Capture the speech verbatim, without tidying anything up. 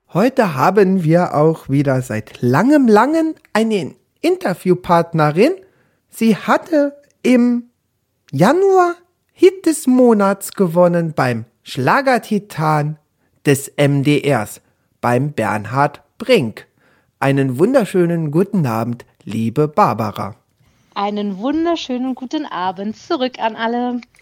Heute haben wir auch wieder seit langem, langem eine Interviewpartnerin. Sie hatte im Januar Hit des Monats gewonnen beim Schlagertitan des M D Rs, beim Bernhard Brink. Einen wunderschönen guten Abend, liebe Barbara. Einen wunderschönen guten Abend zurück an alle.